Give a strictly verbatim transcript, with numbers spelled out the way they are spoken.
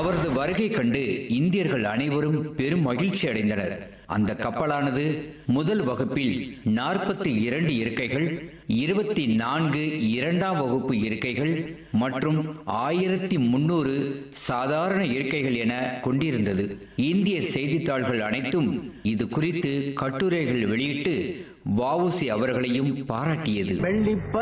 அவரது வருகை கண்டு இந்தியர்கள் அனைவரும் பெரும் மகிழ்ச்சி அடைந்தனர். அந்த கப்பலானது முதல் வகுப்பில் நாற்பத்தி இரண்டு இருக்கைகள், இருபத்தி நான்கு இரண்டாம் வகுப்பு இருக்கைகள் மற்றும் ஆயிரத்தி முன்னூறு சாதாரண இருக்கைகள் என கொண்டிருந்தது. இந்திய செய்தித்தாள்கள் அனைத்தும் இது குறித்து கட்டுரைகள் வெளியிட்டு வ உ சி அவர்களையும் பாராட்டியது.